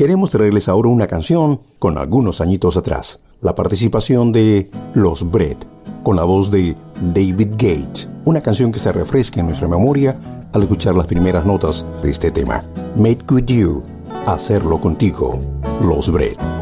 queremos traerles ahora una canción con algunos añitos atrás. La participación de Los Bread, con la voz de David Gates. Una canción que se refresca en nuestra memoria al escuchar las primeras notas de este tema. Make With You, hacerlo contigo. Los Bread.